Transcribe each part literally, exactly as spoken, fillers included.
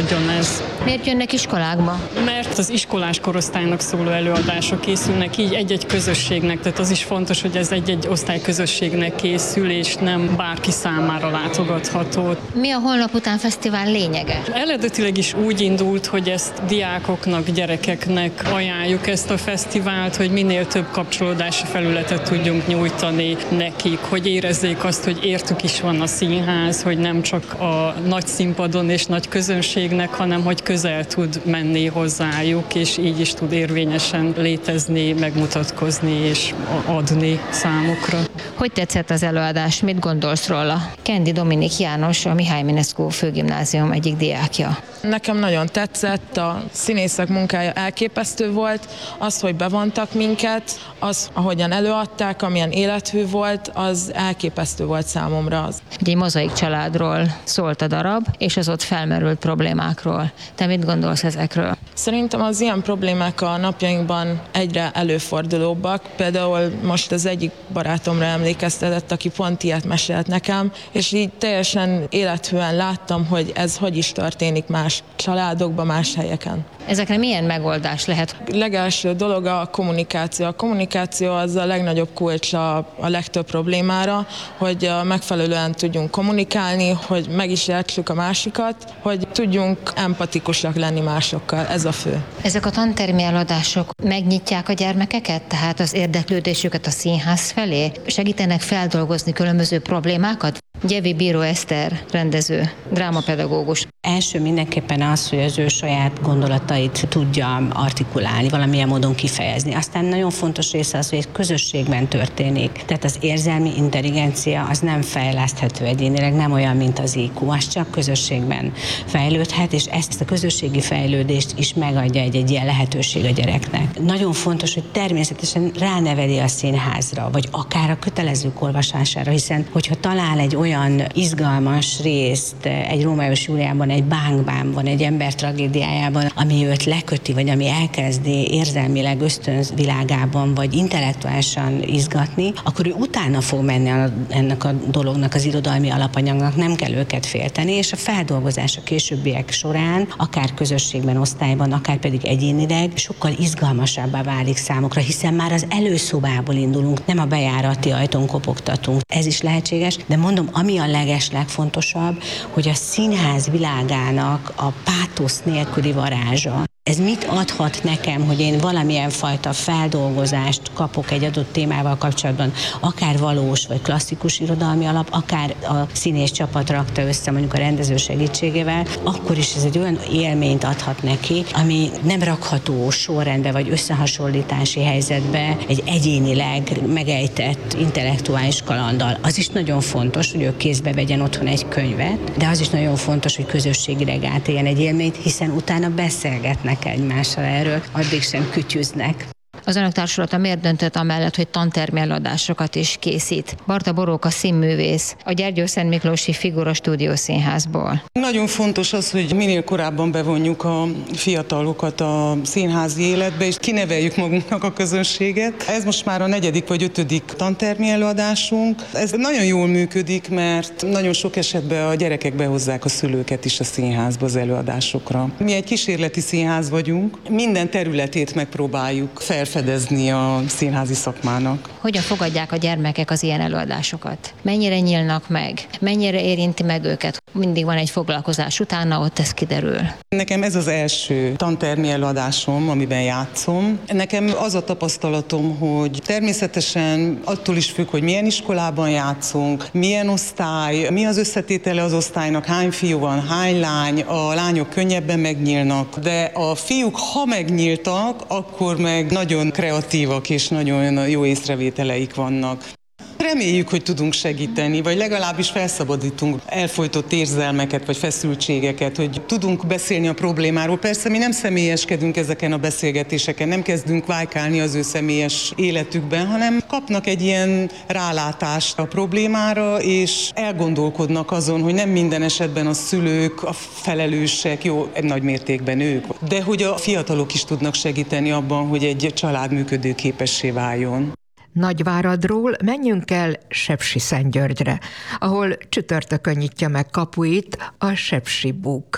maradjon ez. Miért jönnek iskolákba? Mert az iskolás korosztálynak szóló előadások készülnek így egy-egy közösségnek, tehát az is fontos, hogy ez egy-egy osztály közösségnek készül, és nem bárki számára látogatható. Mi a Holnap után fesztivál lényege? Eredetileg is úgy indult, hogy ezt diákoknak, gyerekeknek ajánljuk ezt a fesztivált, hogy minél több kapcsolódási felületet tudjunk nyújtani nekik, hogy érezzék azt, hogy értük is van a színház, hogy nem csak a nagy színpadon és nagy közönségnek, hanem hogy közel tud menni hozzájuk, és így is tud érvényesen létezni, megmutatkozni és adni számukra. Hogy tetszett az előadás? Mit gondolsz róla? Kendi Dominik János, a Mihály Mineszkó Főgimnázium egyik diákja. Nekem nagyon tetszett, a színészek munkája elképesztő volt, az, hogy bevontak minket, az, ahogyan előadták, amilyen élethű volt, az elképesztő volt számomra. Egy mozaik családról szólt a darab, és az ott felmerült problémákról. Te mit gondolsz ezekről? Szerintem az ilyen problémák a napjainkban egyre előfordulóbbak. Például most az egyik barátomra emlékeztetett, aki pont ilyet mesélt nekem, és így teljesen élethűen láttam, hogy ez hogy is történik más családokban, más helyeken. Ezekre milyen megoldás lehet? Legelső dolog a kommunikáció. A kommunikáció az a legnagyobb kulcs a, a legtöbb problémára, hogy megfelelően tudjunk kommunikálni, hogy meg is értsük a másikat, hogy tudjunk empatikusak lenni másokkal. Ez a fő. Ezek a tantermi előadások megnyitják a gyermekeket, tehát az érdeklődésüket a színház felé? Segítenek feldolgozni különböző problémákat? Gyevi Bíró Eszter, rendező, drámapedagógus. Első mindenképpen az, hogy az ő saját gondolatait tudja artikulálni, valamilyen módon kifejezni. Aztán nagyon fontos része az, hogy egy közösségben történik. Tehát az érzelmi intelligencia az nem fejleszthető egyénileg, nem olyan, mint az í kú, az csak közösségben fejlődhet, és ezt a közösségi fejlődést is megadja egy, egy ilyen lehetőség a gyereknek. Nagyon fontos, hogy természetesen ráneveli a színházra, vagy akár a kötelezők olvasására, hiszen hogyha talál egy olyan olyan izgalmas részt egy Rómeó és Júliában, egy bánkban, van egy ember tragédiájában, ami őt leköti, vagy ami elkezdi érzelmileg ösztönvilágában, vagy intellektuálisan izgatni, akkor ő utána fog menni a, ennek a dolognak, az irodalmi alapanyagnak, nem kell őket félteni, és a feldolgozás a későbbiek során, akár közösségben, osztályban, akár pedig egyénileg, sokkal izgalmasabbá válik számukra, hiszen már az előszobából indulunk, nem a bejárati ajtón kopogtatunk. Ez is lehetséges, de mondom, ami a leges legfontosabb, hogy a színház világának a pátosz nélküli varázsa. Ez mit adhat nekem, hogy én valamilyen fajta feldolgozást kapok egy adott témával kapcsolatban, akár valós vagy klasszikus irodalmi alap, akár a színész csapat rakta össze mondjuk a rendező segítségével, akkor is ez egy olyan élményt adhat neki, ami nem rakható sorrendbe vagy összehasonlítási helyzetbe egy egyénileg megejtett intellektuális kalanddal. Az is nagyon fontos, hogy ő kézbe vegyen otthon egy könyvet, de az is nagyon fontos, hogy közösségileg átéljen egy élményt, hiszen utána beszélgetnek egymással erről, addig sem kütyüznek. Az önök társulata miért döntött amellett, hogy tantermi előadásokat is készít? Barta Boróka színművész, a Gyergyószent Miklósi Figura Stúdió Színházból. Nagyon fontos az, hogy minél korábban bevonjuk a fiatalokat a színházi életbe, és kineveljük magunknak a közönséget. Ez most már a negyedik vagy ötödik tantermi előadásunk. Ez nagyon jól működik, mert nagyon sok esetben a gyerekek behozzák a szülőket is a színházba az előadásokra. Mi egy kísérleti színház vagyunk, minden területét megpróbáljuk fel fedezni a színházi szakmának. Hogyan fogadják a gyermekek az ilyen előadásokat? Mennyire nyílnak meg? Mennyire érinti meg őket? Mindig van egy foglalkozás utána, ott ez kiderül. Nekem ez az első tantermi előadásom, amiben játszom. Nekem az a tapasztalatom, hogy természetesen attól is függ, hogy milyen iskolában játszunk, milyen osztály, mi az összetétele az osztálynak, hány fiú van, hány lány, a lányok könnyebben megnyílnak, de a fiúk, ha megnyíltak, akkor meg nagyon kreatívak és nagyon jó észrevételeik vannak. Reméljük, hogy tudunk segíteni, vagy legalábbis felszabadítunk elfojtott érzelmeket, vagy feszültségeket, hogy tudunk beszélni a problémáról. Persze mi nem személyeskedünk ezeken a beszélgetéseken, nem kezdünk vájkálni az ő személyes életükben, hanem kapnak egy ilyen rálátást a problémára, és elgondolkodnak azon, hogy nem minden esetben a szülők, a felelősek, jó, nagy mértékben ők, de hogy a fiatalok is tudnak segíteni abban, hogy egy család működőképessé váljon. Nagyváradról menjünk el Sepsiszentgyörgyre, ahol csütörtökön nyitja meg kapuit a Sepsi Book.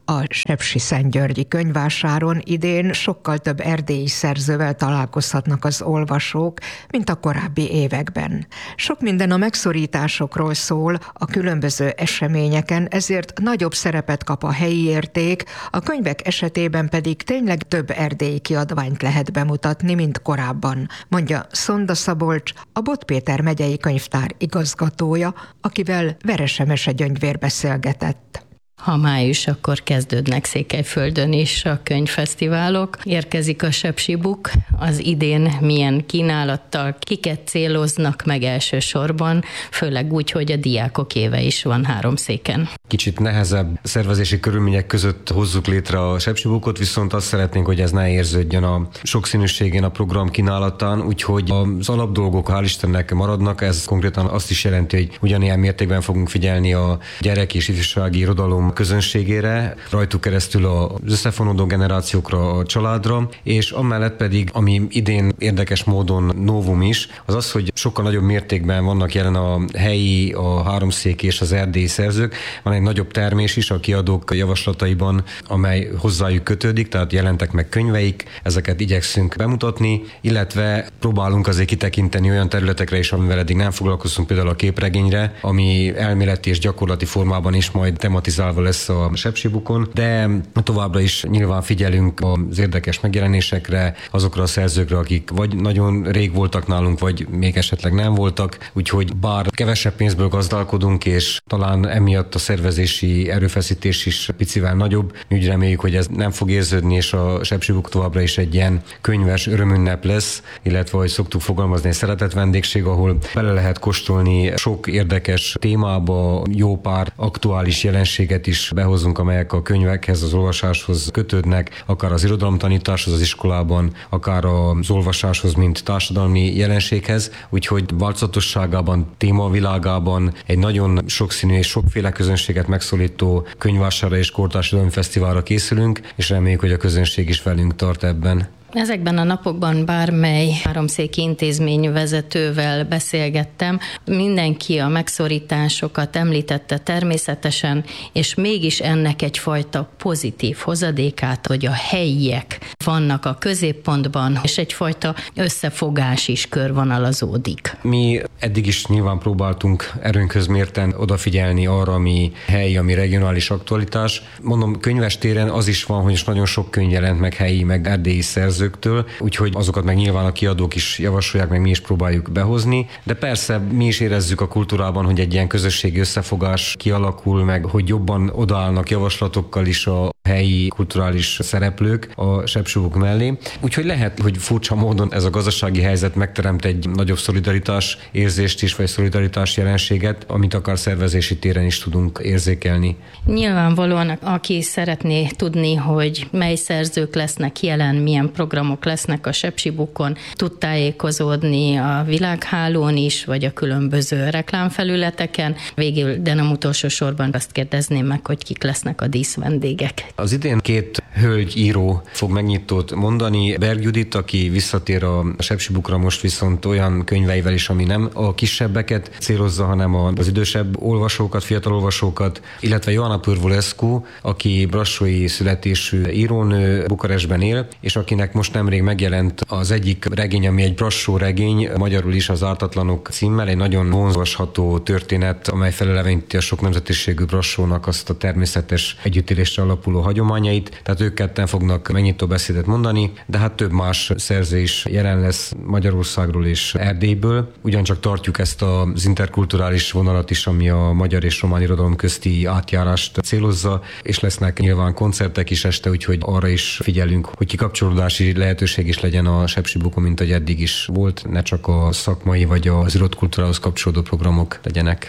A sepsiszentgyörgyi könyvvásáron idén sokkal több erdélyi szerzővel találkozhatnak az olvasók, mint a korábbi években. Sok minden a megszorításokról szól a különböző eseményeken, ezért nagyobb szerepet kap a helyi érték, a könyvek esetében pedig tényleg több erdélyi kiadványt lehet bemutatni, mint korábban, mondja Szonda Szabolcs, a Bot Péter megyei könyvtár igazgatója, akivel Veresemese Gyöngyvér beszélgetett. Ha május, akkor kezdődnek Székelyföldön is a könyvfesztiválok. Érkezik a Sepsibuk, az idén milyen kínálattal, kiket céloznak meg elsősorban, főleg úgy, hogy a diákok éve is van Háromszéken. Kicsit nehezebb szervezési körülmények között hozzuk létre a Sepsibukot, viszont azt szeretnénk, hogy ez ne érződjön a sokszínűségén a program kínálatán, úgyhogy az alapdolgok hál' Istennek maradnak, ez konkrétan azt is jelenti, hogy ugyanilyen mértékben fogunk figyelni a gyerek és ifjúsági irodalom közönségére, rajtuk keresztül az összefonódó generációkra, a családra, és amellett pedig, ami idén érdekes módon novum is, az az, hogy sokkal nagyobb mértékben vannak jelen a helyi, a háromszéki és az erdélyi szerzők. Van egy nagyobb termés is a kiadók javaslataiban, amely hozzájuk kötődik, tehát jelentek meg könyveik, ezeket igyekszünk bemutatni, illetve próbálunk azért kitekinteni olyan területekre is, amivel eddig nem foglalkozunk, például a képregényre, ami elméleti és gyakorlati formában is majd tematizálva lesz a Sepsibukon, de továbbra is nyilván figyelünk az érdekes megjelenésekre, azokra a szerzőkre, akik vagy nagyon rég voltak nálunk, vagy még esetleg nem voltak, úgyhogy bár kevesebb pénzből gazdálkodunk, és talán emiatt a szervezési erőfeszítés is picivel nagyobb, úgy reméljük, hogy ez nem fog érződni, és a Sepsibuk továbbra is egy ilyen könyves örömünnep lesz, illetve, hogy szoktuk fogalmazni, egy szeretett vendégség, ahol bele lehet kóstolni sok érdekes témába, jó pár aktuális jelenséget is behozunk, amelyek a könyvekhez, az olvasáshoz kötődnek, akár az irodalomtanításhoz az iskolában, akár az olvasáshoz, mint társadalmi jelenséghez, úgyhogy változatosságában, témavilágában egy nagyon sokszínű és sokféle közönséget megszólító könyvvásárra és kortárs irodalomfesztiválra készülünk, és reméljük, hogy a közönség is velünk tart ebben. Ezekben a napokban bármely háromszéki intézmény vezetővel beszélgettem, mindenki a megszorításokat említette természetesen, és mégis ennek egyfajta pozitív hozadékát, hogy a helyiek vannak a középpontban, és egyfajta összefogás is körvonalazódik. Mi eddig is nyilván próbáltunk erőnkhöz mérten odafigyelni arra, ami helyi, ami regionális aktualitás. Mondom, könyves téren az is van, hogy is nagyon sok könyv jelent meg helyi, meg erdélyi szerző, úgyhogy azokat meg nyilván a kiadók is javasolják, meg mi is próbáljuk behozni, de persze mi is érezzük a kultúrában, hogy egy ilyen közösségi összefogás kialakul, meg hogy jobban odaállnak javaslatokkal is a helyi kulturális szereplők a Sepsibuk mellé. Úgyhogy lehet, hogy furcsa módon ez a gazdasági helyzet megteremt egy nagyobb szolidaritás érzést is, vagy szolidaritás jelenséget, amit akár szervezési téren is tudunk érzékelni. Nyilvánvalóan, aki szeretné tudni, hogy mely szerzők lesznek jelen, milyen programok lesznek a Sepsibukon, tud tájékozódni a világhálón is, vagy a különböző reklámfelületeken. Végül, de nem utolsó sorban azt kérdezném meg, hogy kik lesznek a díszvendégek. Az idén két hölgy író fog megnyitót mondani. Berg Judit, aki visszatér a Sepsibukra most viszont olyan könyveivel is, ami nem a kisebbeket célozza, hanem az idősebb olvasókat, fiatal olvasókat, illetve Joanna Purvulescu, aki brassói születésű írónő, Bukarestben él, és akinek most nemrég megjelent az egyik regény, ami egy brassó regény, magyarul is az Ártatlanok címmel, egy nagyon vonzolvasható történet, amely feleleveníti a sok nemzetiségű brassónak azt a természetes együttélésre alapuló hagyományait, tehát ők ketten fognak megnyitó beszédet mondani, de hát több más szerző is jelen lesz Magyarországról és Erdélyből. Ugyancsak tartjuk ezt az interkulturális vonalat is, ami a magyar és román irodalom közti átjárást célozza, és lesznek nyilván koncertek is este, úgyhogy arra is figyelünk, hogy kikapcsolódási lehetőség is legyen a Sepsibukon, mint ahogy eddig is volt, ne csak a szakmai vagy az írott kultúrához kapcsolódó programok legyenek.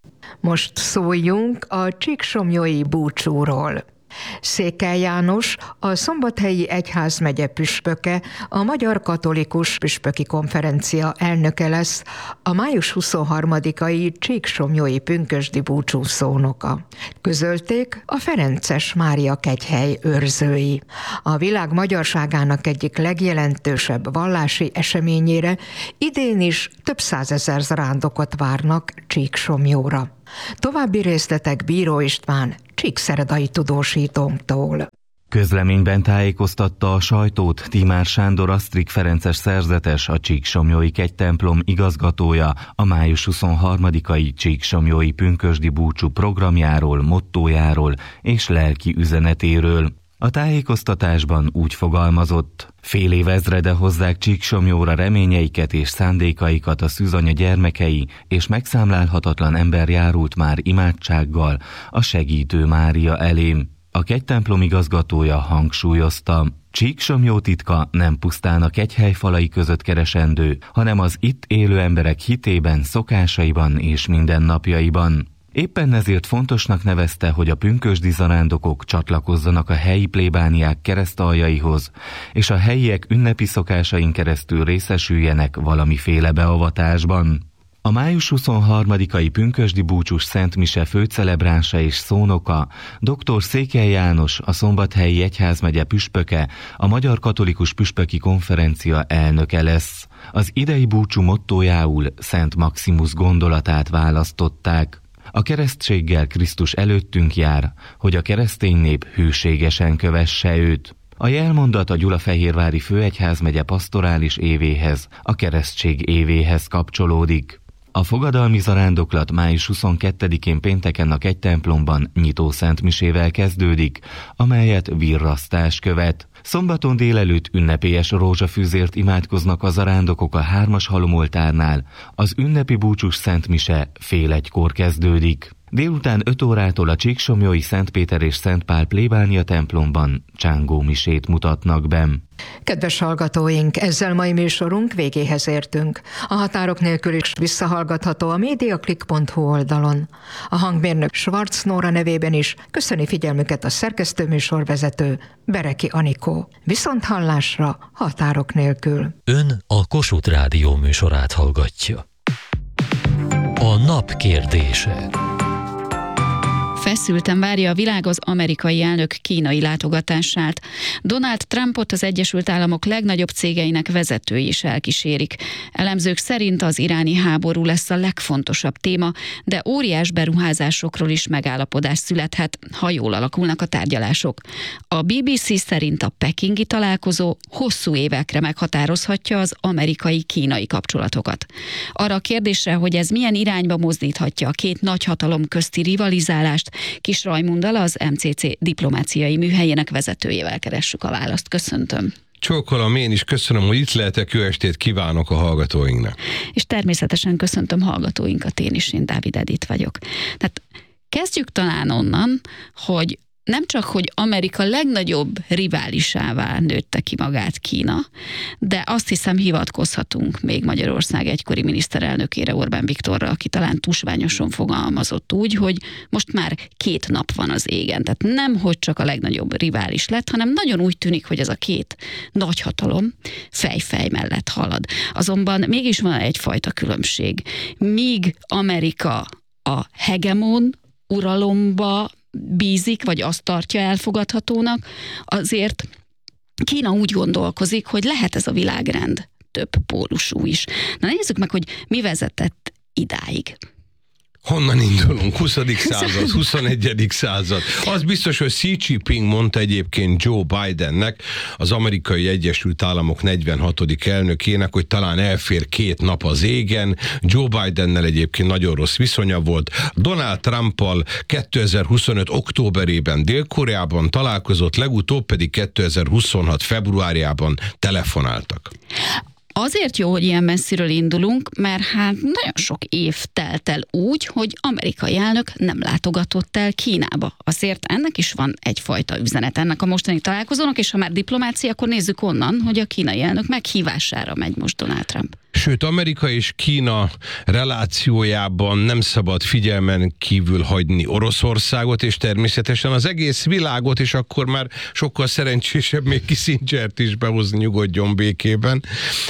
Most szóljunk a Csíksomlyói búcsúról. Székely János, a Szombathelyi Egyházmegye püspöke, a Magyar Katolikus Püspöki Konferencia elnöke lesz, a május huszonharmadikai Csíksomlyói pünkösdi búcsú szónoka. Közölték a Ferences Mária kegyhely őrzői. A világ magyarságának egyik legjelentősebb vallási eseményére idén is több százezer zarándokot várnak Csíksomlyóra. További részletek Bíró István csíkszeredai tudósítónktól. Közleményben tájékoztatta a sajtót Tímár Sándor Asztrik Ferences szerzetes, a Csíksomlyói Kegytemplom igazgatója a május huszonharmadikai Csíksomlyói pünkösdi búcsú programjáról, mottójáról és lelki üzenetéről. A tájékoztatásban úgy fogalmazott: fél évezrede hozzák Csíksomlyóra reményeiket és szándékaikat a szűzanya gyermekei, és megszámlálhatatlan ember járult már imádsággal a segítő Mária elém. A kegytemplom igazgatója hangsúlyozta, Csíksomlyó titka nem pusztán a kegyhely falai között keresendő, hanem az itt élő emberek hitében, szokásaiban és mindennapjaiban. Éppen ezért fontosnak nevezte, hogy a pünkösdi zarándokok csatlakozzanak a helyi plébániák keresztaljaihoz, és a helyiek ünnepi szokásain keresztül részesüljenek valamiféle beavatásban. A május huszonharmadikai pünkösdi búcsús szentmise főcelebránsa és szónoka dr. Székely János, a Szombathelyi Egyházmegye püspöke, a Magyar Katolikus Püspöki Konferencia elnöke lesz. Az idei búcsú mottójául Szent Maximus gondolatát választották. A keresztséggel Krisztus előttünk jár, hogy a keresztény nép hűségesen kövesse őt. A jelmondat a Gyulafehérvári Főegyházmegye pastorális évéhez, a keresztség évéhez kapcsolódik. A fogadalmi zarándoklat május huszonkettedikén pénteken a kegytemplomban nyitó szentmisével kezdődik, amelyet virrasztás követ. Szombaton délelőtt ünnepélyes rózsafűzért imádkoznak a zarándokok a hármas halomoltárnál, az ünnepi búcsús szentmise fél egykor kezdődik. Délután öt órától a Csíksomlyói Szent Péter és Szent Pál plébánia templomban csángó misét mutatnak be. Kedves hallgatóink, ezzel mai műsorunk végéhez értünk. A határok nélkül is visszahallgatható a mediaclick pont hu oldalon. A hangmérnök Schwarz Nóra nevében is köszöni figyelmüket a szerkesztő műsorvezető Bereki Anikó. Viszont hallásra határok nélkül. Ön a Kossuth Rádió műsorát hallgatja. A nap kérdése. Feszülten várja a világ az amerikai elnök kínai látogatását. Donald Trumpot az Egyesült Államok legnagyobb cégeinek vezetői is elkísérik. Elemzők szerint az iráni háború lesz a legfontosabb téma, de óriás beruházásokról is megállapodás születhet, ha jól alakulnak a tárgyalások. A bé bé cé szerint a pekingi találkozó hosszú évekre meghatározhatja az amerikai-kínai kapcsolatokat. Arra a kérdésre, hogy ez milyen irányba mozdíthatja a két nagyhatalom közti rivalizálást, Kis Rajmunddal, az em cé cé diplomáciai műhelyének vezetőjével keressük a választ. Köszöntöm. Csókolom, én is köszönöm, hogy itt lehetek, jó estét kívánok a hallgatóinknak. És természetesen köszöntöm hallgatóinkat, én is, én Dávid Edith vagyok. Tehát kezdjük talán onnan, hogy nem csak, hogy Amerika legnagyobb riválisává nőtte ki magát Kína, de azt hiszem hivatkozhatunk még Magyarország egykori miniszterelnökére, Orbán Viktorra, aki talán tusványosan fogalmazott úgy, hogy most már két nap van az égen. Tehát nem, hogy csak a legnagyobb rivális lett, hanem nagyon úgy tűnik, hogy ez a két nagyhatalom fejfej mellett halad. Azonban mégis van egyfajta különbség. Míg Amerika a hegemon uralomba bízik, vagy azt tartja elfogadhatónak, azért Kína úgy gondolkozik, hogy lehet ez a világrend több pólusú is. Na nézzük meg, hogy mi vezetett idáig. Honnan indulunk? huszadik század, huszonegyedik század. Az biztos, hogy Xi Jinping mondta egyébként Joe Bidennek, az Amerikai Egyesült Államok negyvenhatodik elnökének, hogy talán elfér két nap az égen. Joe Bidennel egyébként nagyon rossz viszonya volt. Donald Trumpal kétezer-huszonöt októberében Dél-Koreában találkozott, legutóbb pedig kétezer-huszonhat februárjában telefonáltak. Azért jó, hogy ilyen messziről indulunk, mert hát nagyon sok év telt el úgy, hogy amerikai elnök nem látogatott el Kínába. Azért ennek is van egyfajta üzenet ennek a mostani találkozónak, és ha már diplomácia, akkor nézzük onnan, hogy a kínai elnök meghívására megy most Donald Trump. Sőt, Amerika és Kína relációjában nem szabad figyelmen kívül hagyni Oroszországot, és természetesen az egész világot, és akkor már sokkal szerencsésebb még Kissingert is behozni, nyugodjon békében,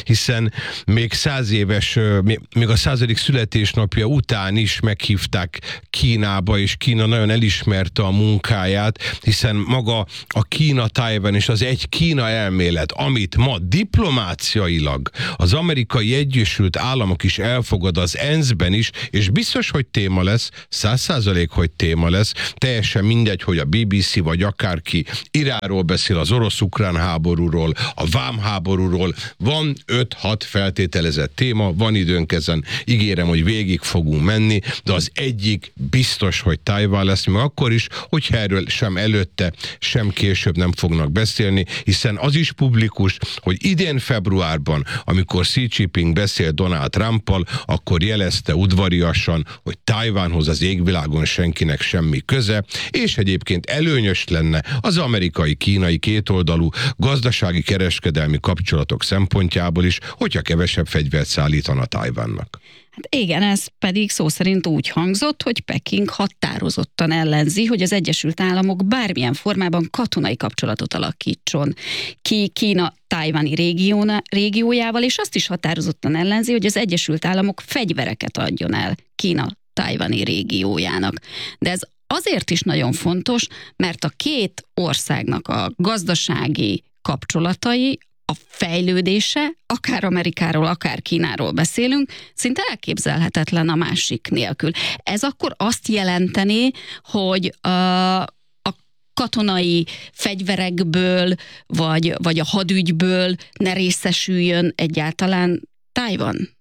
hiszen még száz éves, még a századik születésnapja után is meghívták Kínába, és Kína nagyon elismerte a munkáját, hiszen maga a Kína-Tajvan és az egy Kína elmélet, amit ma diplomáciailag az Amerikai Egyesült Államok is elfogad az é en es-ben is, és biztos, hogy téma lesz, száz százalék, hogy téma lesz, teljesen mindegy, hogy a bé bé cé vagy akárki Iránról beszél, az orosz-ukrán háborúról, a vámháborúról, van öt-hat feltételezett téma, van időnk ezen, ígérem, hogy végig fogunk menni, de az egyik biztos, hogy Tajvan lesz, meg akkor is, hogyha erről sem előtte, sem később nem fognak beszélni, hiszen az is publikus, hogy idén februárban, amikor Xi Jinping beszélt Donald Trumpal, akkor jelezte udvariasan, hogy Tajvanhoz az égvilágon senkinek semmi köze, és egyébként előnyös lenne az amerikai-kínai kétoldalú gazdasági kereskedelmi kapcsolatok szempontjából is, hogyha kevesebb fegyvert szállítana Tajvannak. Hát igen, ez pedig szó szerint úgy hangzott, hogy Peking határozottan ellenzi, hogy az Egyesült Államok bármilyen formában katonai kapcsolatot alakítson ki Kína tajvani régiójával, és azt is határozottan ellenzi, hogy az Egyesült Államok fegyvereket adjon el Kína tajvani régiójának. De ez azért is nagyon fontos, mert a két országnak a gazdasági kapcsolatai, a fejlődése, akár Amerikáról, akár Kínáról beszélünk, szinte elképzelhetetlen a másik nélkül. Ez akkor azt jelenteni, hogy a, a katonai fegyverekből, vagy, vagy a hadügyből ne részesüljön egyáltalán Tajvan?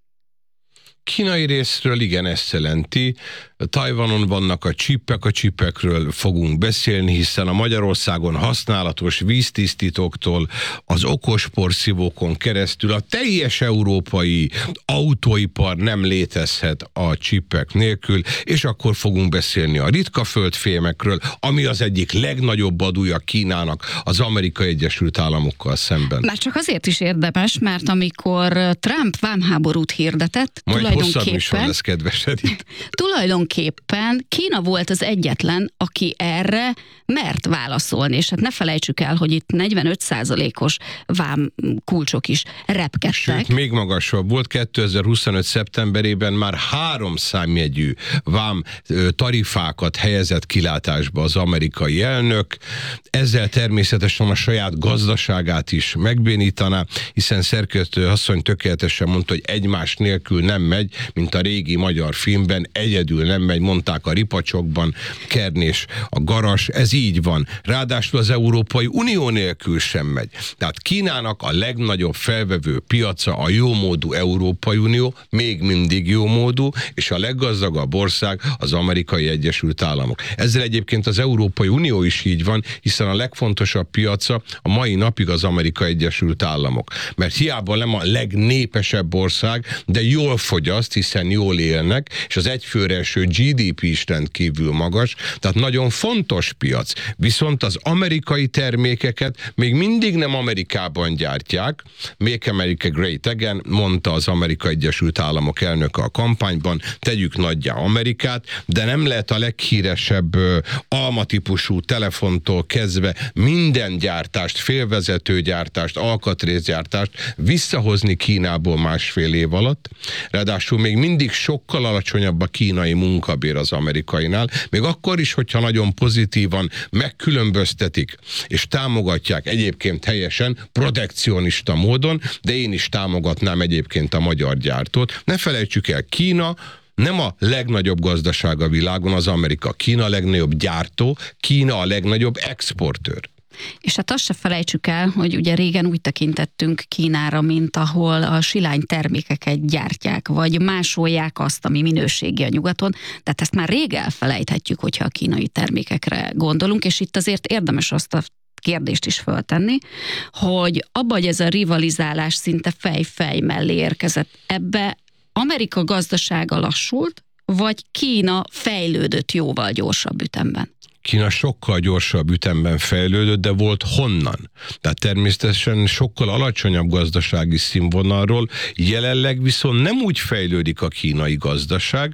Kínai részről igen, ezt jelenti. Tajvanon vannak a csipek, a csipekről fogunk beszélni, hiszen a Magyarországon használatos víztisztítóktól az okos porszívókon keresztül a teljes európai autóipar nem létezhet a csipek nélkül, és akkor fogunk beszélni a ritka földfémekről, ami az egyik legnagyobb adója Kínának az Amerikai Egyesült Államokkal szemben. Már csak azért is érdemes, mert amikor Trump vámháborút hirdetett, majd hosszabb műsor lesz, kedves Edith. Tulajdonképpen Kína volt az egyetlen, aki erre mert válaszolni, és hát ne felejtsük el, hogy itt negyvenöt százalékos vám kulcsok is repkedtek. Sőt, még magasabb volt, kétezer-huszonöt szeptemberében már három számjegyű vám tarifákat helyezett kilátásba az amerikai elnök, ezzel természetesen a saját gazdaságát is megbénítaná, hiszen szerkesztő asszony tökéletesen mondta, hogy egymás nélkül nem megy, mint a régi magyar filmben, egyedül nem megy, mondták a ripacsokban, Kernés, a Garas, ez így van. Ráadásul az Európai Unió nélkül sem megy. Tehát Kínának a legnagyobb felvevő piaca a jómódú Európai Unió, még mindig jómódú, és a leggazdagabb ország az Amerikai Egyesült Államok. Ezzel egyébként az Európai Unió is így van, hiszen a legfontosabb piaca a mai napig az Amerikai Egyesült Államok. Mert hiába nem a legnépesebb ország, de jól fogyaszt, hiszen jól élnek, és az egyfőre eső gé dé pé is rendkívül magas, tehát nagyon fontos piac. Viszont az amerikai termékeket még mindig nem Amerikában gyártják. Make America Great Again, mondta az Amerikai Egyesült Államok elnöke a kampányban, tegyük nagyjá Amerikát, de nem lehet a leghíresebb almatípusú telefontól kezdve minden gyártást, félvezetőgyártást, alkatrészgyártást visszahozni Kínából másfél év alatt. Ráadásul még mindig sokkal alacsonyabb a kínai munkabér az amerikainál, még akkor is, hogyha nagyon pozitívan megkülönböztetik, és támogatják egyébként helyesen, protekcionista módon, de én is támogatnám egyébként a magyar gyártót. Ne felejtsük el, Kína nem a legnagyobb gazdaság a világon, az Amerika. Kína a legnagyobb gyártó, Kína a legnagyobb exportőr. És hát azt se felejtsük el, hogy ugye régen úgy tekintettünk Kínára, mint ahol a silány termékeket gyártják, vagy másolják azt, ami minőségi a nyugaton. Tehát ezt már rég elfelejthetjük, hogyha a kínai termékekre gondolunk, és itt azért érdemes azt a kérdést is föltenni, hogy abba, hogy ez a rivalizálás szinte fej-fej mellé érkezett, ebbe Amerika gazdasága lassult, vagy Kína fejlődött jóval gyorsabb ütemben? Kína sokkal gyorsabb ütemben fejlődött, de volt honnan. Tehát természetesen sokkal alacsonyabb gazdasági színvonalról, jelenleg viszont nem úgy fejlődik a kínai gazdaság,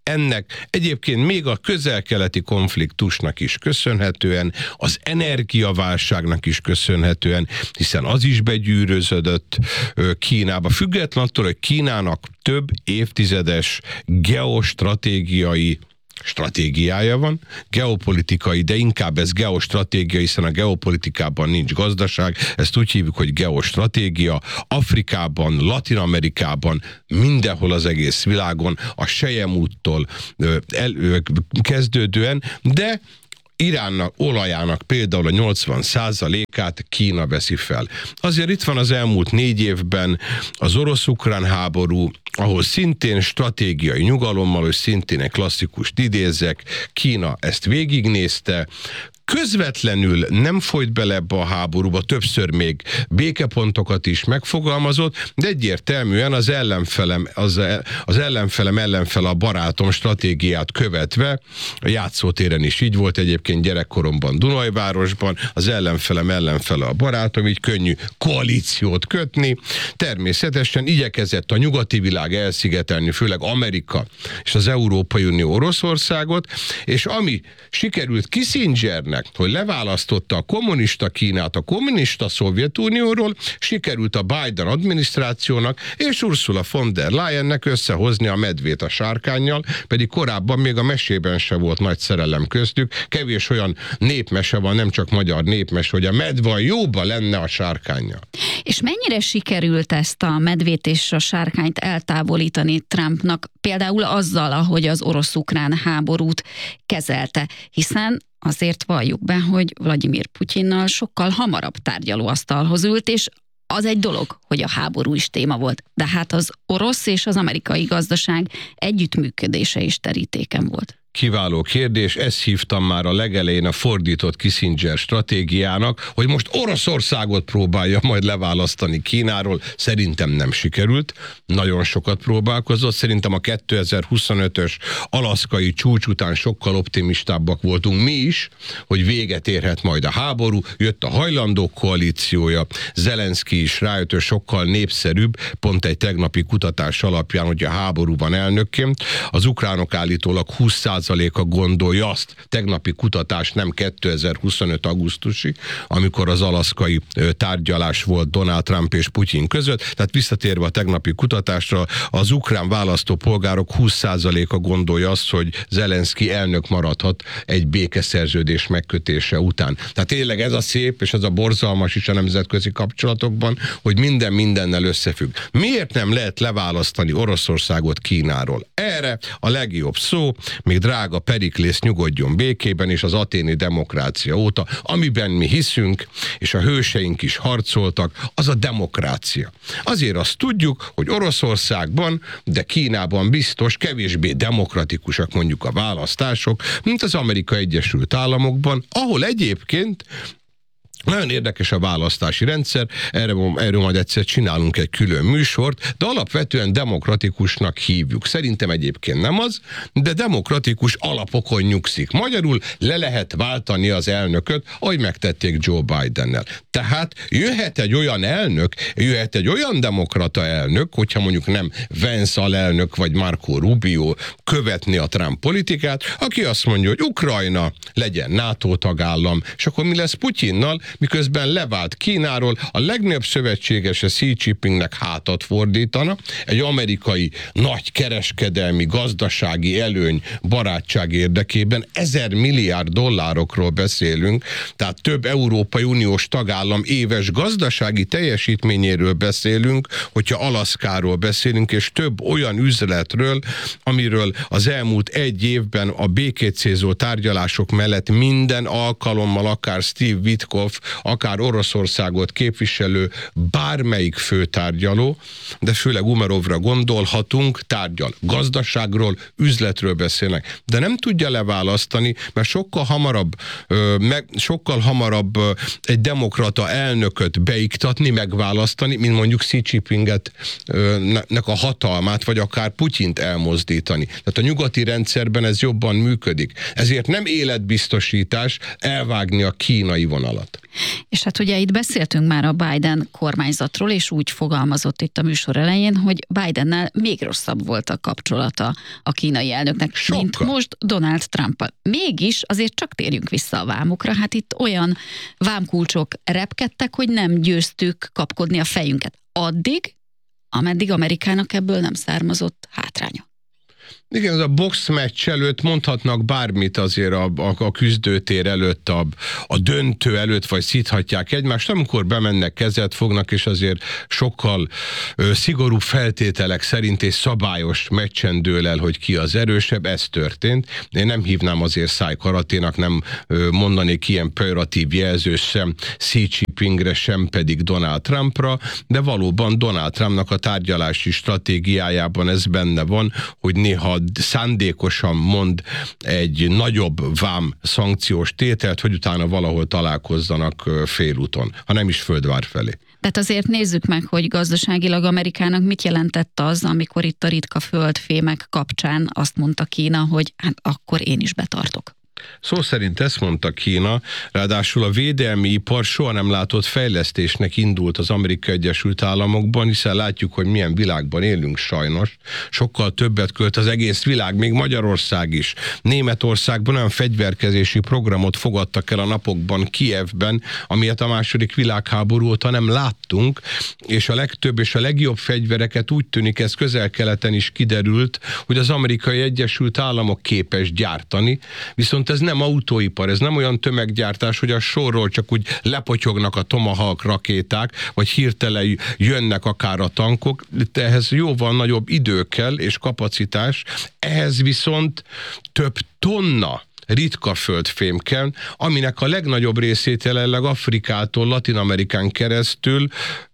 ennek egyébként még a közel-keleti konfliktusnak is köszönhetően, az energiaválságnak is köszönhetően, hiszen az is begyűröződött Kínába. Független attól, hogy Kínának több évtizedes geostratégiai stratégiája van, geopolitikai, de inkább ez geostratégia, hiszen a geopolitikában nincs gazdaság, ezt úgy hívjuk, hogy geostratégia. Afrikában, Latin-Amerikában, mindenhol az egész világon, a Selyemúttól kezdődően, de Iránnak, olajának például a nyolcvan százalékát Kína veszi fel. Azért itt van az elmúlt négy évben az orosz-ukrán háború, ahol szintén stratégiai nyugalommal, és szintén egy klasszikust idézek, Kína ezt végignézte, közvetlenül nem folyt bele ebbe a háborúba, többször még békepontokat is megfogalmazott, de egyértelműen az ellenfelem, az, az ellenfelem ellenfele a barátom stratégiát követve, a játszótéren is így volt egyébként gyerekkoromban Dunajvárosban, az ellenfelem ellenfele a barátom, így könnyű koalíciót kötni. Természetesen igyekezett a nyugati világ elszigetelni, főleg Amerika és az Európai Unió Oroszországot, és ami sikerült Kissingernek, hogy leválasztotta a kommunista Kínát a kommunista Szovjetunióról, sikerült a Biden adminisztrációnak és Ursula von der Leyennek összehozni a medvét a sárkánnyal, pedig korábban még a mesében se volt nagy szerelem köztük. Kevés olyan népmese van, nem csak magyar népmese, hogy a medve a jóba lenne a sárkánnyal. És mennyire sikerült ezt a medvét és a sárkányt eltávolítani Trumpnak, például azzal, ahogy az orosz-ukrán háborút kezelte, hiszen azért valljuk be, hogy Vladimir Putyinnal sokkal hamarabb tárgyalóasztalhoz ült, és az egy dolog, hogy a háború is téma volt, de hát az orosz és az amerikai gazdaság együttműködése is terítéken volt. Kiváló kérdés, ezt hívtam már a legelején a fordított Kissinger stratégiának, hogy most Oroszországot próbálja majd leválasztani Kínáról. Szerintem nem sikerült, nagyon sokat próbálkozott, szerintem a kétezer-huszonötös alaszkai csúcs után sokkal optimistábbak voltunk mi is, hogy véget érhet majd a háború, jött a hajlandók koalíciója, Zelenszky is rájött, hogy sokkal népszerűbb, pont egy tegnapi kutatás alapján, hogy a háborúban elnökként, az ukránok állítólag húsz százaléka gondolja azt, tegnapi kutatás nem kétezer-huszonöt augusztusi, amikor az alaszkai tárgyalás volt Donald Trump és Putyin között, tehát visszatérve a tegnapi kutatásra, az ukrán választópolgárok húsz százaléka gondolja azt, hogy Zelenszky elnök maradhat egy békeszerződés megkötése után. Tehát tényleg ez a szép és ez a borzalmas is a nemzetközi kapcsolatokban, hogy minden mindennel összefügg. Miért nem lehet leválasztani Oroszországot Kínáról? Erre a legjobb szó, még drága Periklész nyugodjon békében, és az aténi demokrácia óta, amiben mi hiszünk, és a hőseink is harcoltak, az a demokrácia. Azért azt tudjuk, hogy Oroszországban, de Kínában biztos kevésbé demokratikusak mondjuk a választások, mint az Amerikai Egyesült Államokban, ahol egyébként nagyon érdekes a választási rendszer, erről, erről majd egyszer csinálunk egy külön műsort, de alapvetően demokratikusnak hívjuk. Szerintem egyébként nem az, de demokratikus alapokon nyugszik. Magyarul le lehet váltani az elnököt, ahogy megtették Joe Bidennel. Tehát jöhet egy olyan elnök, jöhet egy olyan demokrata elnök, hogyha mondjuk nem Vance alelnök vagy Marco Rubio követni a Trump politikát, aki azt mondja, hogy Ukrajna legyen NATO tagállam, és akkor mi lesz Putyinnal, miközben levált Kínáról, a legnagyobb szövetségese Xi Jinpingnek hátat fordítana, egy amerikai nagy kereskedelmi, gazdasági előny, barátság érdekében ezer milliárd dollárokról beszélünk, tehát több Európai Uniós tagállam éves gazdasági teljesítményéről beszélünk, hogyha Alaszkáról beszélünk, és több olyan üzletről, amiről az elmúlt egy évben a békét célzó tárgyalások mellett minden alkalommal akár Steve Witkoff, akár Oroszországot képviselő bármelyik főtárgyaló, de főleg Umerovra gondolhatunk, tárgyal. Gazdaságról, üzletről beszélnek. De nem tudja leválasztani, mert sokkal hamarabb, meg, sokkal hamarabb egy demokrata elnököt beiktatni, megválasztani, mint mondjuk Xi Jinpinget nek a hatalmát, vagy akár Putyint elmozdítani. Tehát a nyugati rendszerben ez jobban működik. Ezért nem életbiztosítás elvágni a kínai vonalat. És hát ugye itt beszéltünk már a Biden kormányzatról, és úgy fogalmazott itt a műsor elején, hogy Bidennel még rosszabb volt a kapcsolata a kínai elnöknek, Sokkal. mint most Donald Trump-al. Mégis azért csak térjünk vissza a vámokra, hát itt olyan vámkulcsok repkedtek, hogy nem győztük kapkodni a fejünket. Addig, ameddig Amerikának ebből nem származott hátránya. Igen, az a boxmeccs előtt mondhatnak bármit azért a, a, a küzdőtér előtt, a, a döntő előtt, vagy szíthatják egymást, amikor bemennek, kezet fognak, és azért sokkal ö, szigorú feltételek szerint és szabályos meccsen dől el, hogy ki az erősebb, ez történt. Én nem hívnám azért szájkaraténak, nem ö, mondanék ilyen pejoratív jelzős sem Xi Jinpingre, sem pedig Donald Trumpra, de valóban Donald Trumpnak a tárgyalási stratégiájában ez benne van, hogy néha szándékosan mond egy nagyobb vám szankciós tételt, hogy utána valahol találkozzanak félúton, ha nem is földvár felé. Tehát azért nézzük meg, hogy gazdaságilag Amerikának mit jelentett az, amikor itt a ritka földfémek kapcsán azt mondta Kína, hogy hát akkor én is betartok. Szó szerint ezt mondta Kína, ráadásul a védelmi ipar soha nem látott fejlesztésnek indult az Amerikai Egyesült Államokban, hiszen látjuk, hogy milyen világban élünk sajnos. Sokkal többet költ az egész világ, még Magyarország is. Németországban olyan fegyverkezési programot fogadtak el a napokban Kijevben, amilyet a második világháború óta nem láttunk, és a legtöbb és a legjobb fegyvereket úgy tűnik, ez Közel-Keleten is kiderült, hogy az Amerikai Egyesült Államok képes gyártani, viszont ez nem autóipar, ez nem olyan tömeggyártás, hogy a sorról csak úgy lepotyognak a Tomahawk rakéták, vagy hirtelen jönnek akár a tankok, de ehhez jóval nagyobb idő kell és kapacitás, ehhez viszont több tonna ritka földfém kell, aminek a legnagyobb részét jelenleg Afrikától Latin-Amerikán keresztül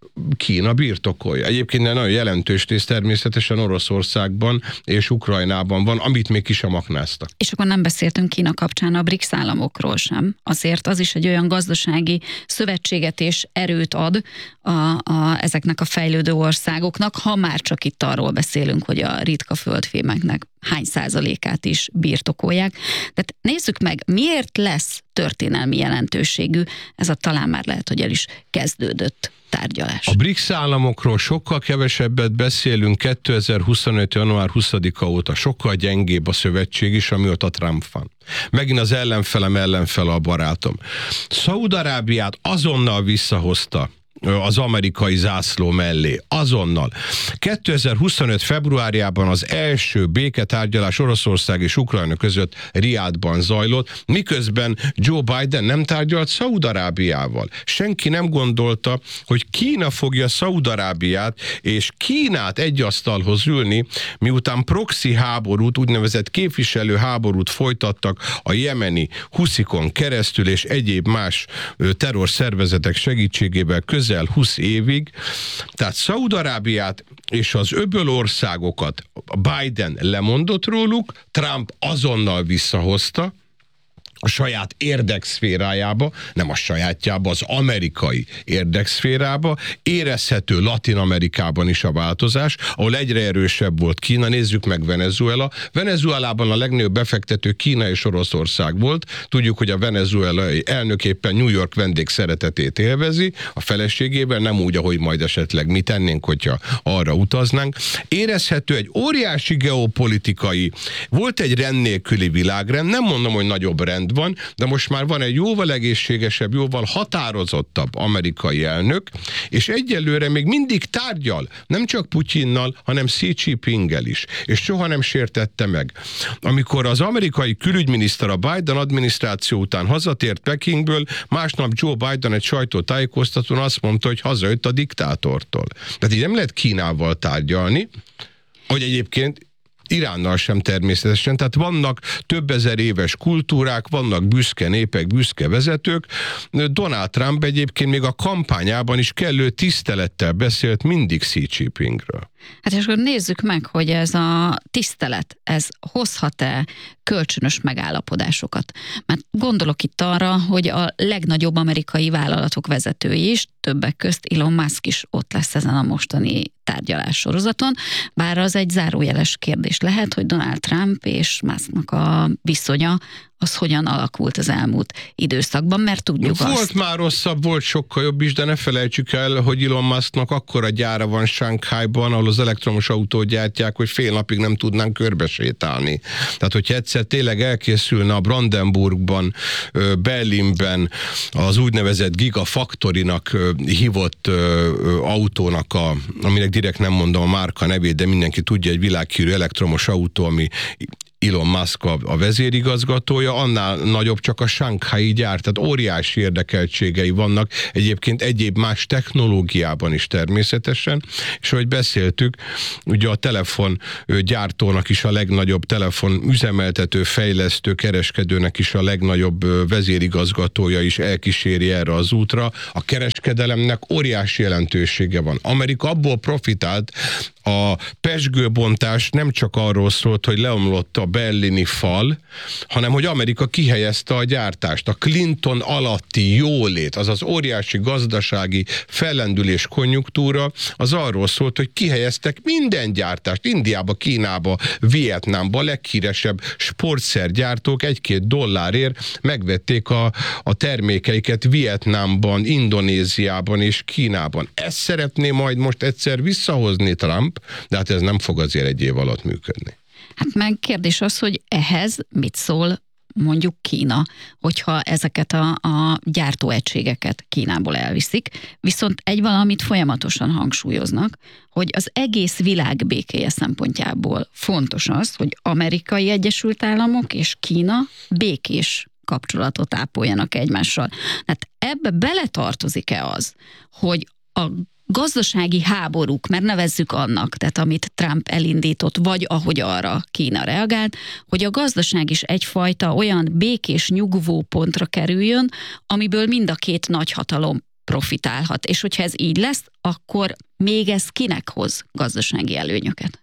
Kína birtokolja. Egyébként nagyon jelentős rész természetesen Oroszországban és Ukrajnában van, amit még ki sem aknáztak. És akkor nem beszéltünk Kína kapcsán a BRICS államokról sem. Azért az is egy olyan gazdasági szövetséget és erőt ad a, a, ezeknek a fejlődő országoknak, ha már csak itt arról beszélünk, hogy a ritka földfémeknek hány százalékát is birtokolják. Tehát nézzük meg, miért lesz történelmi jelentőségű, ez a talán már lehet, hogy el is kezdődött tárgyalás. A BRICS államokról sokkal kevesebbet beszélünk kétezer-huszonöt. január huszadika óta, sokkal gyengébb a szövetség is, amióta Trump van. Megint az ellenfelem ellenfele a barátom. Szaúd-Arábiát azonnal visszahozta az amerikai zászló mellé. Azonnal. kétezer-huszonöt. februárjában az első béketárgyalás Oroszország és Ukrajna között Riádban zajlott, miközben Joe Biden nem tárgyalt Szaúd-Arábiával. Senki nem gondolta, hogy Kína fogja Szaúd-Arábiát és Kínát egy asztalhoz ülni, miután proxy háborút, úgynevezett képviselő háborút folytattak a jemeni huszikon keresztül és egyéb más terrorszervezetek segítségével közel húsz évig, tehát Szaúd-Arábiát és az öböl országokat Biden lemondott róluk, Trump azonnal visszahozta a saját érdekszférájába, nem a sajátjába, az amerikai érdekszférába, érezhető Latin-Amerikában is a változás, ahol egyre erősebb volt Kína. Nézzük meg Venezuela. Venezuelában a legnagyobb befektető Kína és Oroszország volt. Tudjuk, hogy a venezuelai elnök éppen New York vendég szeretetét élvezi, a feleségével, nem úgy, ahogy majd esetleg mi tennénk, hogyha arra utaznánk. Érezhető egy óriási geopolitikai, volt egy rend nélküli világrend, nem mondom, hogy nagyobb rend van, de most már van egy jóval egészségesebb, jóval határozottabb amerikai elnök, és egyelőre még mindig tárgyal, nem csak Putyinnal, hanem Xi Jinpinggel is, és soha nem sértette meg. Amikor az amerikai külügyminiszter a Biden adminisztráció után hazatért Pekingből, másnap Joe Biden egy sajtótájékoztatón azt mondta, hogy hazajött a diktátortól. Tehát így nem lehet Kínával tárgyalni, hogy egyébként Iránnal sem természetesen, tehát vannak több ezer éves kultúrák, vannak büszke népek, büszke vezetők. Donald Trump egyébként még a kampányában is kellő tisztelettel beszélt mindig Xi Jinpingről. Hát és akkor nézzük meg, hogy ez a tisztelet, ez hozhat-e kölcsönös megállapodásosokat. Mert gondolok itt arra, hogy a legnagyobb amerikai vállalatok vezetői is, többek közt Elon Musk is ott lesz ezen a mostani tárgyalás sorozaton, bár az egy zárójeles kérdés lehet, hogy Donald Trump és Musknak a viszonya az hogyan alakult az elmúlt időszakban, mert tudjuk volt azt. már rosszabb, volt sokkal jobb is, de ne felejtsük el, hogy Elon Musknak akkora gyára van Shanghaiban, ahol az elektromos autót gyártják, hogy fél napig nem tudnánk körbesétálni. Tehát, hogyha egyszer tényleg elkészülne a Brandenburgban, Berlinben az úgynevezett Gigafactory-nak hívott autónak, a, aminek direkt nem mondom a márka nevét, de mindenki tudja, egy világhírű elektromos autó, ami Elon Musk a, a vezérigazgatója, annál nagyobb csak a Shanghai gyár, tehát óriási érdekeltségei vannak egyébként egyéb más technológiában is természetesen, és ahogy beszéltük, ugye a telefon gyártónak is a legnagyobb, telefon üzemeltető, fejlesztő, kereskedőnek is a legnagyobb vezérigazgatója is elkíséri erre az útra. A kereskedelemnek óriási jelentősége van. Amerika abból profitált, a pezsgőbontás nem csak arról szólt, hogy leomlott a berlini fal, hanem hogy Amerika kihelyezte a gyártást. A Clinton alatti jólét, azaz óriási gazdasági fellendülés konjunktúra, az arról szólt, hogy kihelyeztek minden gyártást. Indiába, Kínába, Vietnámba leghíresebb sportszergyártók egy-két dollárért megvették a, a termékeiket Vietnámban, Indonéziában és Kínában. Ezt szeretné majd most egyszer visszahozni Trump, de hát ez nem fog azért egy év alatt működni. Hát meg kérdés az, hogy ehhez mit szól mondjuk Kína, hogyha ezeket a, a gyártóegységeket Kínából elviszik, viszont egy valamit folyamatosan hangsúlyoznak, hogy az egész világ békéje szempontjából fontos az, hogy Amerikai Egyesült Államok és Kína békés kapcsolatot ápoljanak egymással. Hát ebbe beletartozik-e az, hogy a gazdasági háborúk, mert nevezzük annak, tehát amit Trump elindított, vagy ahogy arra Kína reagált, hogy a gazdaság is egyfajta olyan békés nyugvó pontra kerüljön, amiből mind a két nagyhatalom profitálhat. És hogyha ez így lesz, akkor még ez kinek hoz gazdasági előnyöket?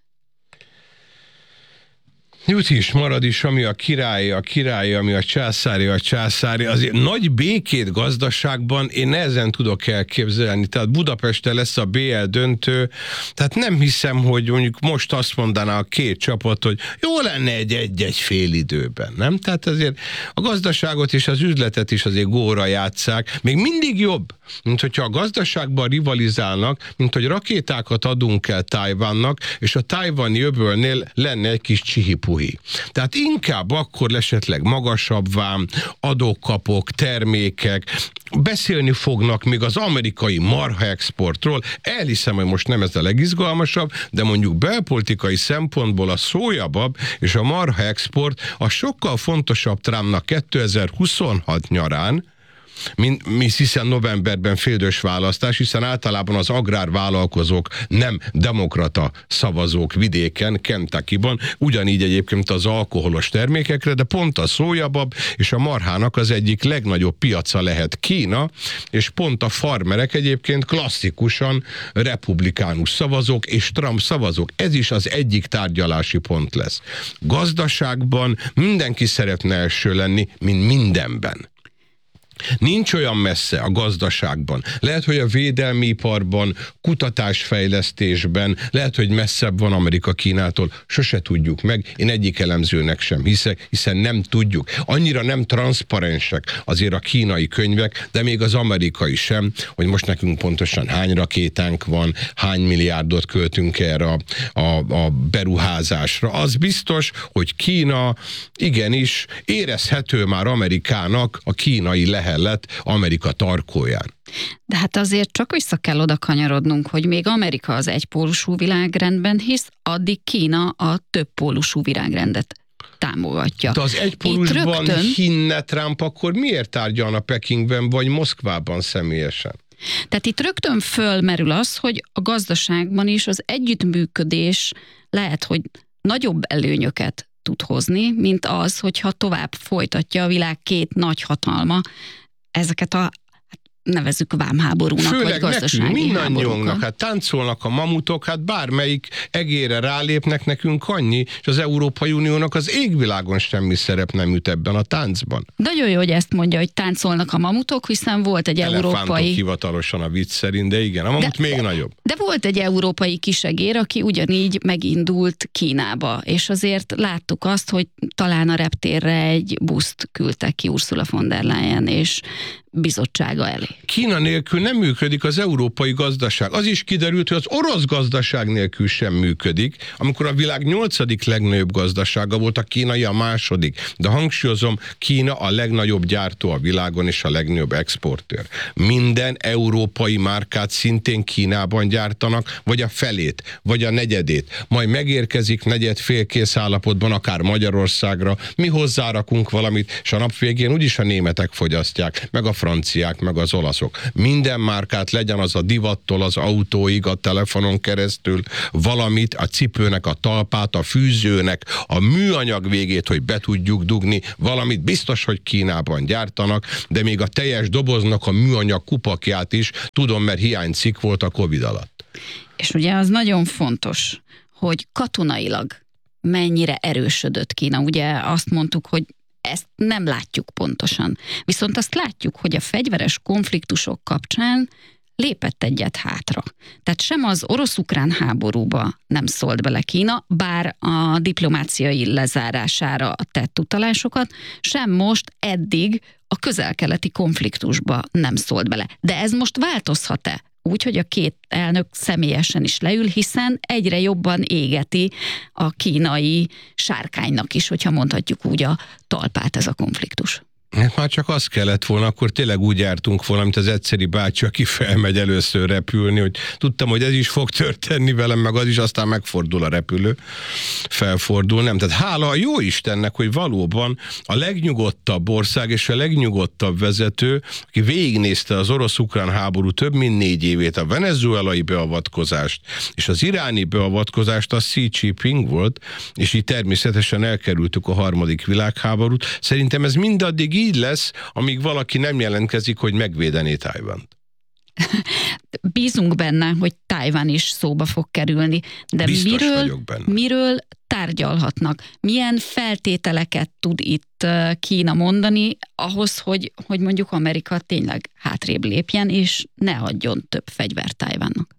Jut is, marad is, ami a király, a király, ami a császári, a császári. Azért nagy békét gazdaságban én nehezen tudok elképzelni. Tehát Budapesten lesz a bé el döntő, tehát nem hiszem, hogy mondjuk most azt mondaná a két csapat, hogy jó lenne egy egy-egy fél időben, nem? Tehát azért a gazdaságot és az üzletet is azért góra játsszák. Még mindig jobb, mint hogyha a gazdaságban rivalizálnak, mint hogy rakétákat adunk el Tajvannak, és a tajvani öbölnél lenne egy kis csihipuhi. Tehát inkább akkor esetleg magasabb vám, adókapok, termékek, beszélni fognak még az amerikai marha exportról. Elhiszem, hogy most nem ez a legizgalmasabb, de mondjuk belpolitikai szempontból a szójabab és a marha export a sokkal fontosabb Trumpnak kétezer-huszonhat nyarán, mint, mint hiszen novemberben féldős választás, hiszen általában az agrárvállalkozók nem demokrata szavazók vidéken, Kentuckyban, ugyanígy egyébként az alkoholos termékekre, de pont a szójabab és a marhának az egyik legnagyobb piaca lehet Kína, és pont a farmerek egyébként klasszikusan republikánus szavazók és Trump szavazók. Ez is az egyik tárgyalási pont lesz. Gazdaságban mindenki szeretne első lenni, mint mindenben. Nincs olyan messze a gazdaságban. Lehet, hogy a védelmi iparban, kutatásfejlesztésben, lehet, hogy messzebb van Amerika Kínától, sose tudjuk meg. Én egyik elemzőnek sem hiszek, hiszen nem tudjuk. Annyira nem transzparensek azért a kínai könyvek, de még az amerikai sem, hogy most nekünk pontosan hány rakétánk van, hány milliárdot költünk erre a, a, a beruházásra. Az biztos, hogy Kína igenis érezhető már Amerikának a kínai lehet lett Amerika tarkóján. De hát azért csak vissza kell oda kanyarodnunk, hogy még Amerika az egypólusú világrendben hisz, addig Kína a többpólusú világrendet támogatja. De az egypólusban rögtön... hinne Trump, akkor miért tárgyalna Pekingben vagy Moszkvában személyesen? Tehát itt rögtön fölmerül az, hogy a gazdaságban is az együttműködés lehet, hogy nagyobb előnyöket tud hozni, mint az, hogyha tovább folytatja a világ két nagy hatalma ezeket a nevezzük vámháborúnak, főleg vagy gazdasági nekünk, mindannyiunknak, háborúnak. hát táncolnak a mamutok, hát bármelyik egére rálépnek, nekünk annyi, és az Európai Uniónak az égvilágon semmi szerep nem jut ebben a táncban. Nagyon jó, hogy ezt mondja, hogy táncolnak a mamutok, hiszen volt egy Elefántok európai... hivatalosan a vicc szerint, de igen, a mamut de, még de, nagyobb. De volt egy európai kisegér, aki ugyanígy megindult Kínába, és azért láttuk azt, hogy talán a reptérre egy buszt küldtek ki Ursula von der Leyen és bizottsága elé. Kína nélkül nem működik az európai gazdaság. Az is kiderült, hogy az orosz gazdaság nélkül sem működik, amikor a világ nyolcadik legnagyobb gazdasága volt, a kínai a második. De hangsúlyozom, Kína a legnagyobb gyártó a világon és a legnagyobb exportőr. Minden európai márkát szintén Kínában gyártanak, vagy a felét, vagy a negyedét. Majd megérkezik negyed félkész állapotban, akár Magyarországra, mi hozzárakunk valamit, és a nap végén úgyis a németek fogyasztják, meg a franciák, meg az olaszok. Minden márkát, legyen az a divattól, az autóig, a telefonon keresztül, valamit, a cipőnek a talpát, a fűzőnek a műanyag végét, hogy be tudjuk dugni, valamit biztos, hogy Kínában gyártanak, de még a teljes doboznak a műanyag kupakját is tudom, mert hiánycikk volt a Covid alatt. És ugye az nagyon fontos, hogy katonailag mennyire erősödött Kína. Ugye azt mondtuk, hogy ezt nem látjuk pontosan. Viszont azt látjuk, hogy a fegyveres konfliktusok kapcsán lépett egyet hátra. Tehát sem az orosz-ukrán háborúba nem szólt bele Kína, bár a diplomáciai lezárására tett utalásokat, sem most eddig a közel-keleti konfliktusba nem szólt bele. De ez most változhat-e? Úgy, hogy a két elnök személyesen is leül, hiszen egyre jobban égeti a kínai sárkánynak is, hogyha mondhatjuk úgy a talpát ez a konfliktus. Hát már csak az kellett volna, akkor tényleg úgy jártunk volna, mint az egyszeri bácsi, aki felmegy először repülni, hogy tudtam, hogy ez is fog történni velem, meg az is, aztán megfordul a repülő, felfordul, nem. Tehát hála a jó Istennek, hogy valóban a legnyugodtabb ország és a legnyugodtabb vezető, aki végignézte az orosz-ukrán háború több mint négy évét, a venezuelai beavatkozást és az iráni beavatkozást, az Xi Jinping volt, és így természetesen elkerültük a harmadik világháborút. Szerintem ez mindaddig így lesz, amíg valaki nem jelentkezik, hogy megvédené Tajvant. Bízunk benne, hogy Tajvan is szóba fog kerülni, de miről, miről tárgyalhatnak? Milyen feltételeket tud itt Kína mondani ahhoz, hogy, hogy mondjuk Amerika tényleg hátrébb lépjen, és ne adjon több fegyvert Tajvannak?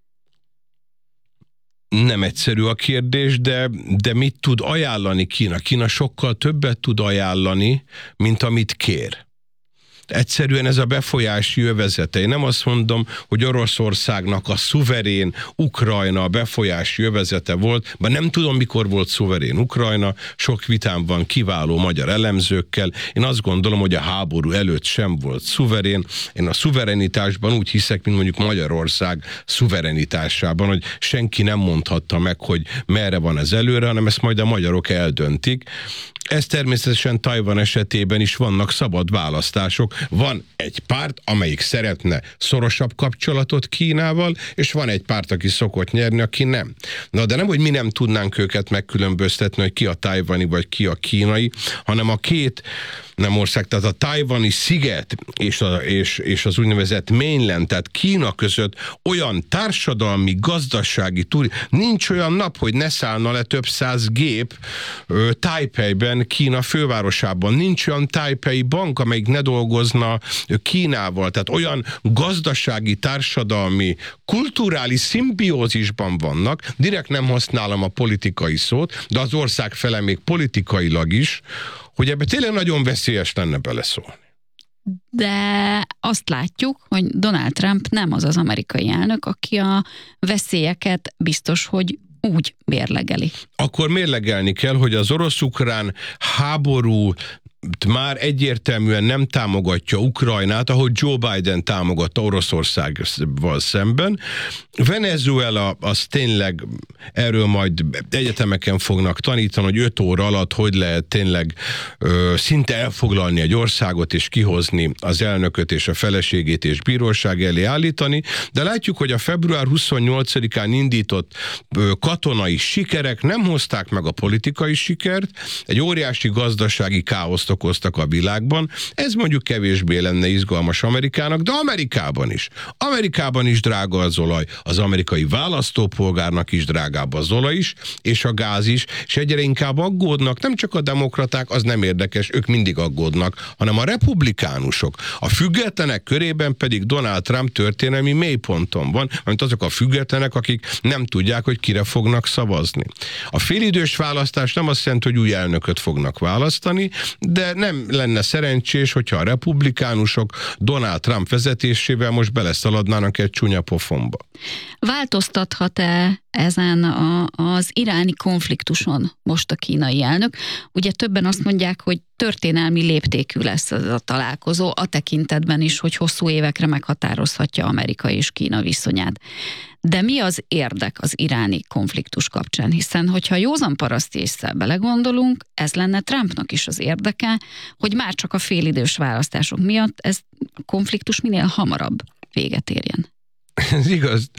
Nem egyszerű a kérdés, de, de mit tud ajánlani Kína? Kína sokkal többet tud ajánlani, mint amit kér. Egyszerűen ez a befolyási övezete. Én nem azt mondom, hogy Oroszországnak a szuverén Ukrajna a befolyási övezete volt, bár nem tudom, mikor volt szuverén Ukrajna, sok vitám van kiváló magyar elemzőkkel. Én azt gondolom, hogy a háború előtt sem volt szuverén. Én a szuverenitásban úgy hiszek, mint mondjuk Magyarország szuverenitásában, hogy senki nem mondhatta meg, hogy merre van ez előre, hanem ezt majd a magyarok eldöntik. Ez természetesen Tajvan esetében is vannak szabad választások. Van egy párt, amelyik szeretne szorosabb kapcsolatot Kínával, és van egy párt, aki szokott nyerni, aki nem. Na, de nem, hogy mi nem tudnánk őket megkülönböztetni, hogy ki a tajvani, vagy ki a kínai, hanem a két nem ország, tehát a tajvani sziget és, a, és, és az úgynevezett mainland, tehát Kína között olyan társadalmi, gazdasági turi, nincs olyan nap, hogy ne szállna le több száz gép ö, Taipeiben, Kína fővárosában. Nincs olyan taipei bank, amelyik ne dolgozna Kínával. Tehát olyan gazdasági, társadalmi, kulturális szimbiózisban vannak, direkt nem használom a politikai szót, de az ország fele még politikailag is, hogy ebbe tényleg nagyon veszélyes lenne beleszólni. De azt látjuk, hogy Donald Trump nem az az amerikai elnök, aki a veszélyeket biztos, hogy úgy mérlegeli. Akkor mérlegelni kell, hogy az orosz-ukrán háború már egyértelműen nem támogatja Ukrajnát, ahogy Joe Biden támogatta Oroszországgal szemben. Venezuela az tényleg, erről majd egyetemeken fognak tanítani, hogy öt óra alatt hogy lehet tényleg ö, szinte elfoglalni egy országot és kihozni az elnököt és a feleségét és bíróság elé állítani, de látjuk, hogy a február huszonnyolcadikán indított ö, katonai sikerek nem hozták meg a politikai sikert, egy óriási gazdasági káoszt káoszt okoztak a világban, ez mondjuk kevésbé lenne izgalmas Amerikának, de Amerikában is. Amerikában is drága az olaj, az amerikai választópolgárnak is drágább az olaj is, és a gáz is, és egyre inkább aggódnak, nem csak a demokraták, az nem érdekes, ők mindig aggódnak, hanem a republikánusok. A függetlenek körében pedig Donald Trump történelmi mélyponton van, mint azok a függetlenek, akik nem tudják, hogy kire fognak szavazni. A félidős választás nem azt jelenti, hogy új elnököt fognak választani, de nem lenne szerencsés, hogyha a republikánusok Donald Trump vezetésével most beleszaladnának egy csúnya pofonba. Változtathat-e ezen a, az iráni konfliktuson most a kínai elnök? Ugye többen azt mondják, hogy történelmi léptékű lesz ez a találkozó, a tekintetben is, hogy hosszú évekre meghatározhatja Amerika és Kína viszonyát. De mi az érdek az iráni konfliktus kapcsán? Hiszen, hogyha józan paraszti ésszel belegondolunk, ez lenne Trumpnak is az érdeke, hogy már csak a félidős választások miatt ez a konfliktus minél hamarabb véget érjen. Ez igaz.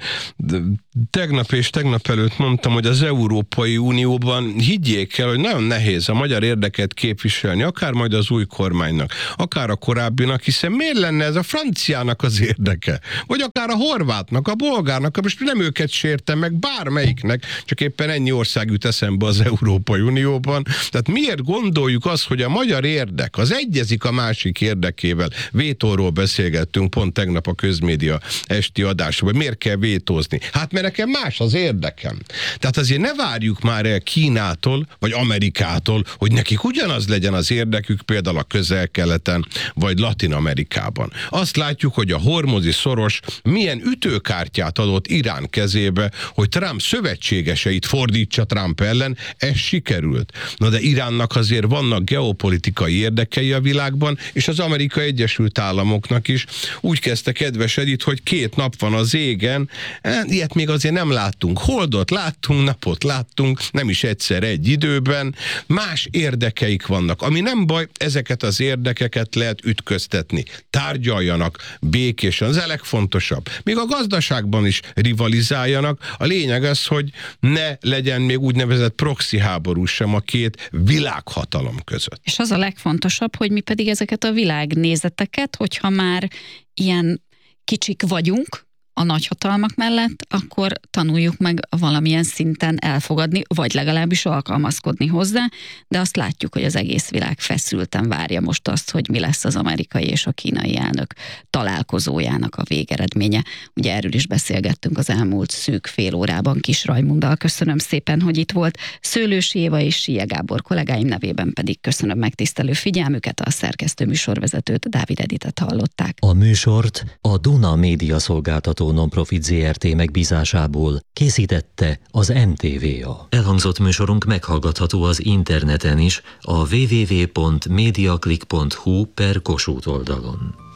Tegnap és tegnap előtt mondtam, hogy az Európai Unióban higgyék el, hogy nagyon nehéz a magyar érdeket képviselni, akár majd az új kormánynak, akár a korábbinak, hiszen miért lenne ez a franciának az érdeke? Vagy akár a horvátnak, a bolgárnak, most nem őket sértem meg, bármelyiknek, csak éppen ennyi ország jut eszembe az Európai Unióban. Tehát miért gondoljuk azt, hogy a magyar érdek az egyezik a másik érdekével? Vétóról beszélgettünk pont tegnap a közmédia esti adásban, miért kell vétózni? Hát mert nekem más az érdekem. Tehát azért ne várjuk már el Kínától, vagy Amerikától, hogy nekik ugyanaz legyen az érdekük például a Közel-Keleten, vagy Latin-Amerikában. Azt látjuk, hogy a hormuzi szoros milyen ütőkártyát adott Irán kezébe, hogy Trump szövetségeseit fordítsa Trump ellen, ez sikerült. Na de Iránnak azért vannak geopolitikai érdekei a világban, és az Amerikai Egyesült Államoknak is. Úgy kezdte kedves Edith, hogy két nap van az égen, ilyet még azért nem láttunk. Holdot láttunk, napot láttunk, nem is egyszer egy időben. Más érdekeik vannak. Ami nem baj, ezeket az érdekeket lehet ütköztetni. Tárgyaljanak békésen, ez a legfontosabb. Még a gazdaságban is rivalizáljanak. A lényeg az, hogy ne legyen még úgynevezett proxy háború sem a két világhatalom között. És az a legfontosabb, hogy mi pedig ezeket a világnézeteket, hogyha már ilyen kicsik vagyunk a nagyhatalmak mellett, akkor tanuljuk meg valamilyen szinten elfogadni, vagy legalábbis alkalmazkodni hozzá, de azt látjuk, hogy az egész világ feszülten várja most azt, hogy mi lesz az amerikai és a kínai elnök találkozójának a végeredménye. Ugye erről is beszélgettünk az elmúlt szűk fél órában Kis Rajmunddal. Köszönöm szépen, hogy itt volt. Szőlősi Éva és Sije Gábor kollégáim nevében pedig köszönöm megtisztelő figyelmüket, a szerkesztő műsorvezetőt, Dávid Editet hallották. A műsort a Duna Média Szolgáltató Nonprofit zé er té megbízásából készítette az em té vé á. Elhangzott műsorunk meghallgatható az interneten is a double-u double-u double-u pont mediaclick pont hu per Kossuth oldalon.